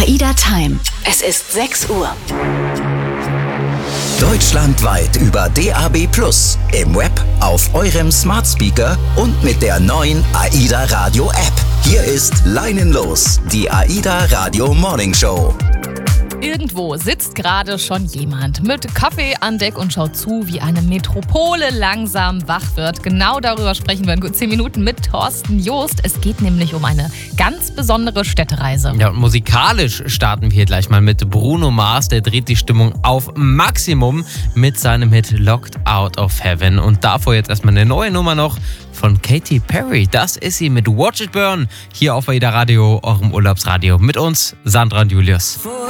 AIDA Time. Es ist 6 Uhr. Deutschlandweit über DAB+, im Web, auf eurem Smart Speaker und mit der neuen AIDA Radio App. Hier ist Leinenlos, die AIDA Radio Morning Show. Irgendwo sitzt gerade schon jemand mit Kaffee an Deck und schaut zu, wie eine Metropole langsam wach wird. Genau darüber sprechen wir in gut 10 Minuten mit Thorsten Joost. Es geht nämlich um eine ganz besondere Städtereise. Ja, und musikalisch starten wir hier gleich mal mit Bruno Mars. Der dreht die Stimmung auf Maximum mit seinem Hit Locked Out of Heaven. Und davor jetzt erstmal eine neue Nummer noch von Katy Perry. Das ist sie mit Watch It Burn hier auf AIDA Radio, eurem Urlaubsradio. Mit uns, Sandra und Julius.